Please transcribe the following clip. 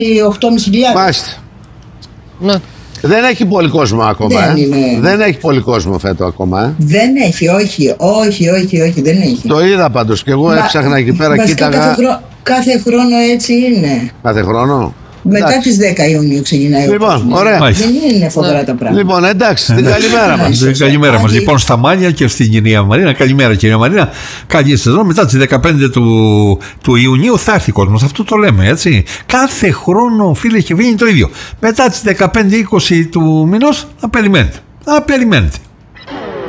8.500. Μάλιστα. Ναι. Δεν έχει πολύ κόσμο ακόμα. Δεν είναι. Δεν έχει πολύ κόσμο φέτο ακόμα. Δεν έχει, όχι, δεν έχει. Το είδα πάντως και εγώ έψαχνα εκεί πέρα, κοίταγα. Κάθε χρόνο έτσι είναι. Κάθε χρόνο. Μετά τις 10 Ιουνίου ξεκινάει. Λοιπόν, ωραία. Δεν είναι φοβερά τα πράγματα. Λοιπόν, εντάξει, την καλημέρα μας. Καλημέρα μας. Λοιπόν, στα Μάλια και στην κυρία Μαρίνα. Καλημέρα, κυρία Μαρίνα. Καλή σεζόν. Μετά τις 15 του Ιουνίου θα έρθει ο κόσμος. Αυτό το λέμε, έτσι. Κάθε χρόνο, φίλε και φίλοι, είναι το ίδιο. Μετά τις 15-20 του μηνός θα περιμένετε.